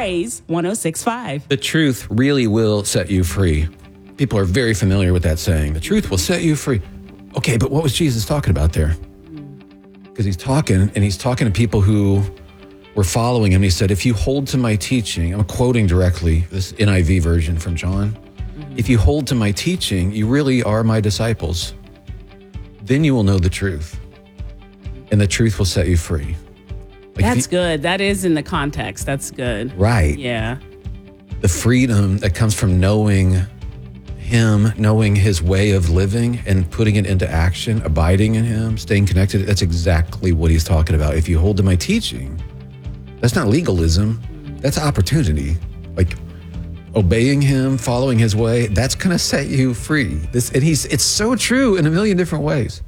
Praise 106.5. The truth really will set you free. People are very familiar with that saying. The truth will set you free. Okay, but what was Jesus talking about there? Because he's talking to people who were following him. He said, if you hold to my teaching, I'm quoting directly this NIV version from John. If you hold to my teaching, you really are my disciples. Then you will know the truth, and the truth will set you free. That's good. That is in the context. That's good. Right. Yeah. The freedom that comes from knowing him, knowing his way of living and putting it into action, abiding in him, staying connected. That's exactly what he's talking about. If you hold to my teaching, that's not legalism. That's opportunity. Like obeying him, following his way, that's going to set you free. It's so true in a million different ways.